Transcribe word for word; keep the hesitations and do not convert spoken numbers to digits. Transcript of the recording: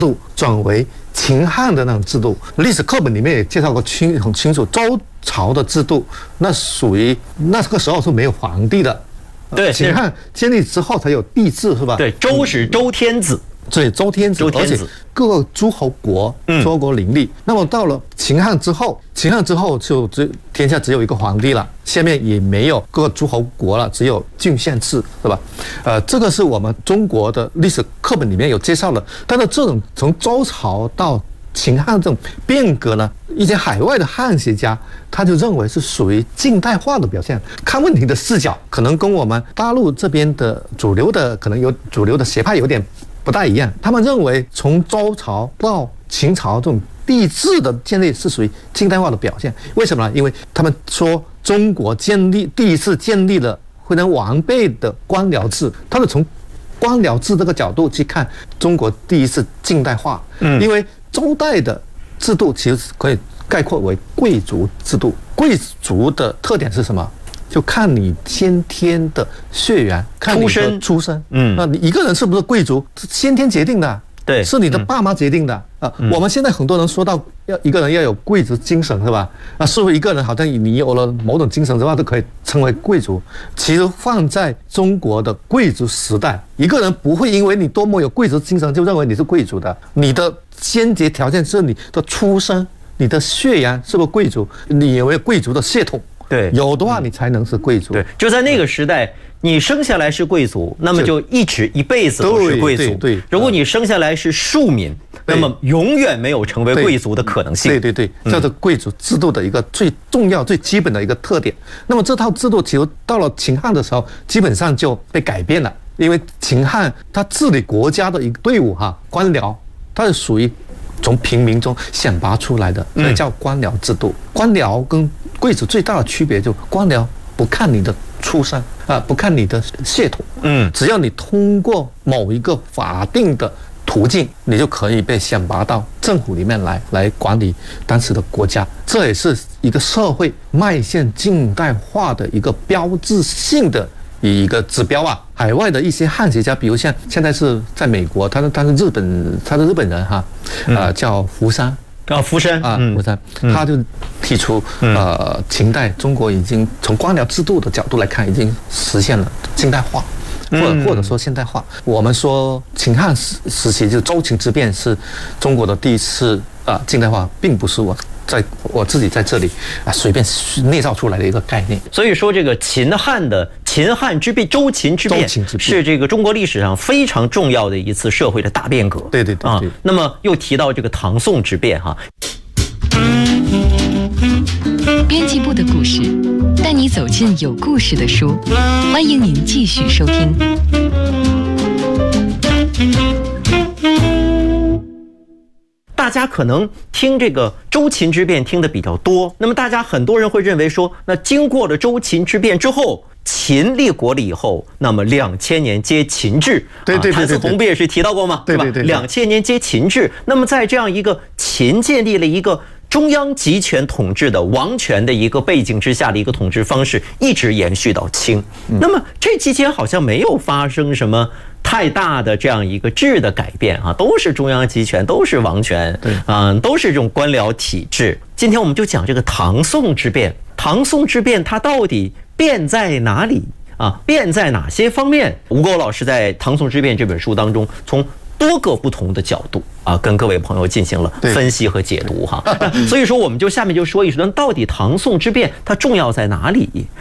度转为秦汉的那种制度。历史课本里面也介绍过清很清楚，周朝的制度那属于那个时候是没有皇帝的。 对， 秦汉建立之后才有帝制，是吧？ 对，周是周天子。 对，周天子， 周天子， 而且各个诸侯国、诸侯国林立。嗯、那么到了秦汉之后，秦汉之后就只天下只有一个皇帝了，下面也没有各个诸侯国了，只有郡县制，是吧？呃，这个是我们中国的历史课本里面有介绍的。但是这种从周朝到秦汉这种变革呢，一些海外的汉学家他就认为是属于近代化的表现，看问题的视角可能跟我们大陆这边的主流的可能有主流的学派有点不大一样。他们认为从周朝到秦朝这种帝制的建立是属于近代化的表现。为什么呢？因为他们说中国建立第一次建立了非常完备的官僚制，他是从官僚制这个角度去看中国第一次近代化。嗯，因为周代的制度其实可以概括为贵族制度。贵族的特点是什么？就看你先天的血缘，看你的出身。嗯，那你一个人是不是贵族，先天决定的。对，是你的爸妈决定的啊。我们现在很多人说到要一个人要有贵族精神，是吧？啊，是不是一个人好像你有了某种精神的话，都可以成为贵族？其实放在中国的贵族时代，一个人不会因为你多么有贵族精神就认为你是贵族的。你的先决条件是你的出身，你的血缘是不是贵族？你有没有贵族的血统？对，有的话你才能是贵族。对， 就在那个时代，你生下来是贵族，那么就一直一辈子都是贵族。对对。如果你生下来是庶民，那么永远没有成为贵族的可能性。 对对对，这是贵族制度的一个最重要、最基本的一个特点。那么这套制度其实到了秦汉的时候，基本上就被改变了，因为秦汉他治理国家的一个队伍哈，官僚，它是属于从平民中选拔出来的，所以叫官僚制度。官僚跟贵族最大的区别就官僚不看你的出身啊，不看你的血统，嗯，只要你通过某一个法定的途径，你就可以被选拔到政府里面来，来管理当时的国家。这也是一个社会迈向近代化的一个标志性的一个指标啊。海外的一些汉学家，比如像现在是在美国，他是他是日本，他是日本人哈，呃，叫福山。 啊，福山啊，福山，他就提出，呃，秦代中国已经从官僚制度的角度来看，已经实现了近代化，或者或者说现代化。我们说秦汉时时期，就周秦之变是中国的第一次啊近代化，并不是我在我自己在这里啊随便内造出来的一个概念。 所以说，这个秦汉的秦汉之变、周秦之变是这个中国历史上非常重要的一次社会的大变革。 对对对啊。 那么又提到这个唐宋之变哈。 编辑部的故事，带你走进有故事的书。欢迎您继续收听。 大家可能听这个周秦之变听得比较多，那么大家很多人会认为说，那经过了周秦之变之后，秦立国了以后，那么两千年接秦制。 对对对对， 谭嗣同不也是提到过吗？ 对对对， 两千年接秦制。那么在这样一个秦建立了一个中央集权统治的王权的一个背景之下的一个统治方式，一直延续到清。那么这期间好像没有发生什么太大的这样一个质的改变啊，都是中央集权，都是王权，对，嗯，都是这种官僚体制。今天我们就讲这个唐宋之变，唐宋之变它到底变在哪里啊？变在哪些方面？吴钩老师在《唐宋之变》这本书当中，从多个不同的角度啊，跟各位朋友进行了分析和解读哈。所以说，我们就下面就说一说，到底唐宋之变它重要在哪里？